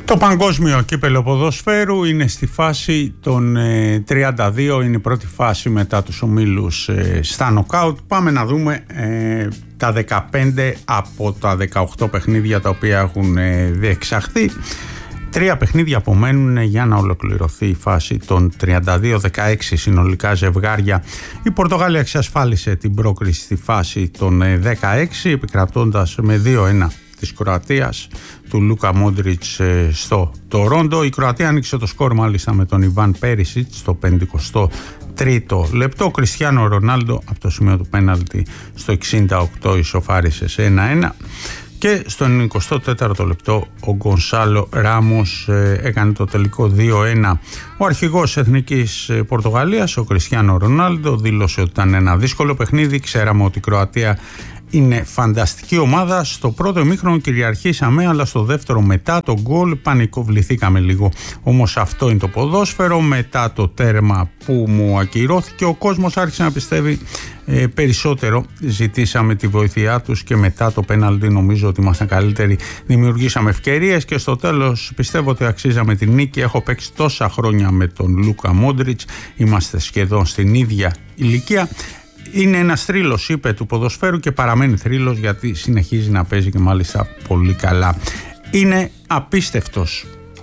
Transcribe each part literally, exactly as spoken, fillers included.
Το παγκόσμιο κύπελλο ποδοσφαίρου είναι στη φάση των ε, τριάντα δύο, είναι η πρώτη φάση μετά τους ομίλους ε, στα νοκάουτ. Πάμε να δούμε ε, τα δεκαπέντε από τα δεκαοκτώ παιχνίδια τα οποία έχουν ε, διεξαχθεί. Τρία παιχνίδια απομένουν για να ολοκληρωθεί η φάση των τριάντα δύο, δεκαέξι συνολικά ζευγάρια. Η Πορτογαλία εξασφάλισε την πρόκριση στη φάση των ε, δεκαέξι, επικρατώντας με δύο ένα της Κροατίας του Λούκα Μόντριτς στο Τορόντο. Η Κροατία άνοιξε το σκορ μάλιστα με τον Ιβάν Πέρισιτ στο πενηκοστό τρίτο λεπτό. Ο Κριστιάνο Ρονάλντο από το σημείο του πέναλτι στο εξήντα οκτώ ισοφάρισε σε ένα ένα και στο ενενηκοστό τέταρτο λεπτό ο Γκονσάλο Ράμος έκανε το τελικό δύο ένα. Ο αρχηγός εθνικής Πορτογαλίας, ο Κριστιάνο Ρονάλντο, δήλωσε ότι ήταν ένα δύσκολο παιχνίδι. Ξέραμε ότι η Κροατία είναι φανταστική ομάδα. Στο πρώτο ημίχρονο κυριαρχήσαμε, αλλά στο δεύτερο μετά το γκολ πανικοβληθήκαμε λίγο. Όμως αυτό είναι το ποδόσφαιρο. Μετά το τέρμα που μου ακυρώθηκε, ο κόσμος άρχισε να πιστεύει ε, περισσότερο. Ζητήσαμε τη βοήθειά τους και μετά το πέναλτι νομίζω ότι ήμασταν καλύτεροι. Δημιουργήσαμε ευκαιρίες και στο τέλος πιστεύω ότι αξίζαμε την νίκη. Έχω παίξει τόσα χρόνια με τον Λούκα Μόντριτς. Είμαστε σχεδόν στην ίδια ηλικία. Είναι ένας θρύλος, είπε, του ποδοσφαίρου και παραμένει θρύλος γιατί συνεχίζει να παίζει και μάλιστα πολύ καλά. Είναι απίστευτος.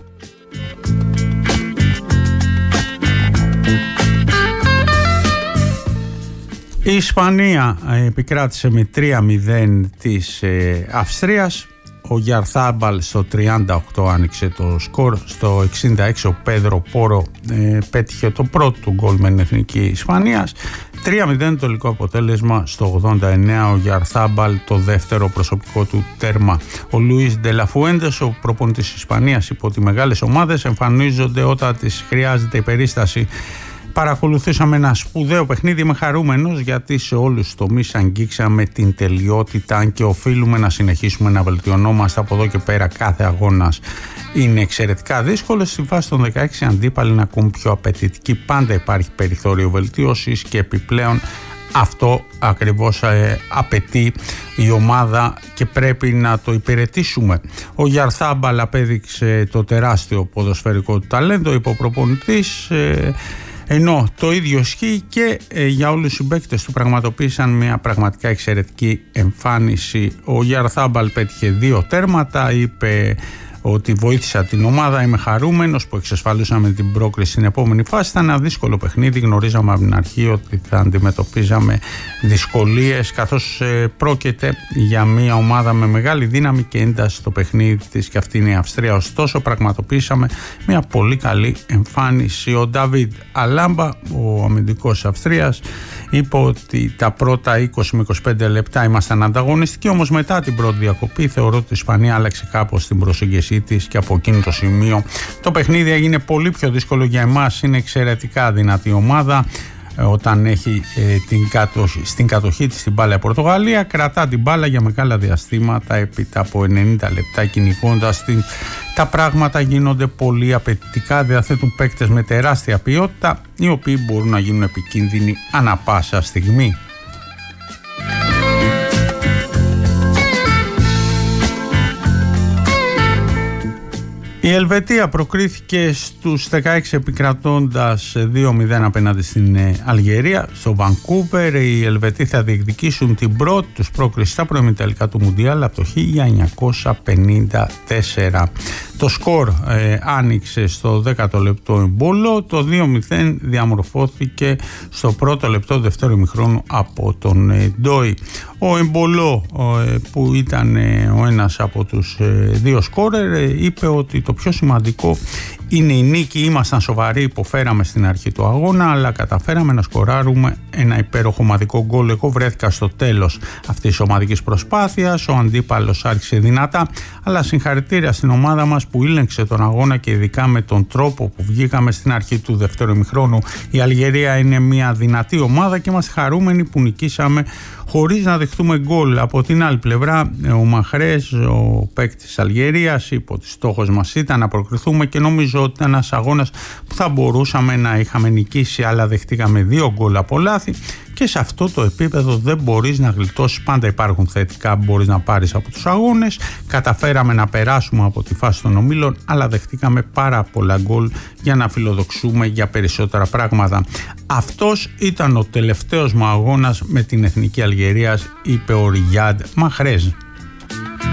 Η Ισπανία επικράτησε με τρία μηδέν της Αυστρίας. Ο Γιαρθάμπαλ στο τριάντα οκτώ άνοιξε το σκορ. Στο εξήντα έξι ο Πέδρο Πόρο ε, πέτυχε το πρώτο του γκολ με την εθνική Ισπανίας. τρία μηδέν το τελικό αποτέλεσμα. Στο ογδόντα εννέα ο Γιαρθάμπαλ το δεύτερο προσωπικό του τέρμα. Ο Λουίς Ντελαφουέντες, ο προπονητής της Ισπανίας, είπε ότι οι μεγάλες ομάδες εμφανίζονται όταν τις χρειάζεται η περίσταση. Παρακολουθήσαμε ένα σπουδαίο παιχνίδι, είμαι χαρούμενος γιατί σε όλους τους τομείς αγγίξαμε την τελειότητα και οφείλουμε να συνεχίσουμε να βελτιωνόμαστε από εδώ και πέρα. Κάθε αγώνας είναι εξαιρετικά δύσκολο. Στη φάση των δεκαέξι αντίπαλοι είναι ακόμη πιο απαιτητικοί. Πάντα υπάρχει περιθώριο βελτίωσης και επιπλέον αυτό ακριβώς ε, απαιτεί η ομάδα και πρέπει να το υπηρετήσουμε. Ο Γιαρθάμπαλ απέδειξε το τεράστιο ποδοσφαιρικό του ταλέντο, είπε ο προπονητής. Ε, Ενώ το ίδιο ισχύει και ε, για όλους τους συμπαίκτες του, πραγματοποίησαν μια πραγματικά εξαιρετική εμφάνιση. Ο Γιαρθάμπαλ πέτυχε δύο τέρματα, είπε ότι βοήθησα την ομάδα, είμαι χαρούμενος που εξασφαλίσαμε την πρόκριση στην επόμενη φάση. Ήταν ένα δύσκολο παιχνίδι, γνωρίζαμε από την αρχή ότι θα αντιμετωπίζαμε δυσκολίες καθώς ε, πρόκειται για μια ομάδα με μεγάλη δύναμη και ένταση στο παιχνίδι της και αυτή είναι η Αυστρία. Ωστόσο πραγματοποιήσαμε μια πολύ καλή εμφάνιση. Ο Ντάβιντ Αλάμπα, ο αμυντικός Αυστρίας, είπε ότι τα πρώτα είκοσι με είκοσι πέντε λεπτά ήμασταν ανταγωνιστικοί, όμως μετά την πρώτη διακοπή θεωρώ ότι η Ισπανία άλλαξε κάπως την προσέγγιση της και από εκείνο το σημείο το παιχνίδι έγινε πολύ πιο δύσκολο για εμάς. Είναι εξαιρετικά δυνατή ομάδα όταν έχει ε, την κατοχή, στην κατοχή της την μπάλα η Πορτογαλία, κρατά την μπάλα για μεγάλα διαστήματα έπειτα από ενενήντα λεπτά κυνηγώντας την. Τα πράγματα γίνονται πολύ απαιτητικά, διαθέτουν παίκτες με τεράστια ποιότητα οι οποίοι μπορούν να γίνουν επικίνδυνοι ανά πάσα στιγμή. Η Ελβετία προκρίθηκε στους δεκαέξι επικρατώντας δύο μηδέν απέναντι στην Αλγερία στο Βανκούβερ. Οι Ελβετοί θα διεκδικήσουν την πρώτη τους πρόκριση στα προημιτελικά του Μουντιάλ από το χίλια εννιακόσια πενήντα τέσσερα. Το σκορ ε, άνοιξε στο δέκατο λεπτό εμπόλο, το δύο μηδέν διαμορφώθηκε στο πρώτο λεπτό δεύτερο ημιχρόνου από τον ε, Ντόι. Ο Εμπολό ε, που ήταν ε, ο ένας από τους ε, δύο σκόρερ ε, είπε ότι το πιο σημαντικό είναι η νίκη. Ήμασταν σοβαροί, υποφέραμε στην αρχή του αγώνα, αλλά καταφέραμε να σκοράρουμε ένα υπέροχο ομαδικό γκολ. Εγώ βρέθηκα στο τέλος αυτής της ομαδικής προσπάθειας. Ο αντίπαλος άρχισε δυνατά, αλλά συγχαρητήρια στην ομάδα μας που ήλεγξε τον αγώνα και ειδικά με τον τρόπο που βγήκαμε στην αρχή του δεύτερου ημιχρόνου. Η Αλγερία είναι μια δυνατή ομάδα και είμαστε χαρούμενοι που νικήσαμε χωρίς να δεχτούμε γκολ. Από την άλλη πλευρά, ο Μαχρές, ο παίκτης της Αλγερίας, είπε ότι στόχος μας ήταν να προκριθούμε και νομίζω ότι ήταν ένας αγώνας που θα μπορούσαμε να είχαμε νικήσει, αλλά δεχτήκαμε δύο γκολ από λάθη και σε αυτό το επίπεδο δεν μπορείς να γλιτώσεις. Πάντα υπάρχουν θετικά που μπορείς να πάρεις από τους αγώνες. Καταφέραμε να περάσουμε από τη φάση των ομίλων, αλλά δεχτήκαμε πάρα πολλά γκολ για να φιλοδοξούμε για περισσότερα πράγματα. Αυτός ήταν ο τελευταίος μου αγώνας με την Εθνική Αλγερίας, είπε ο Ριάντ Μαχρέζ.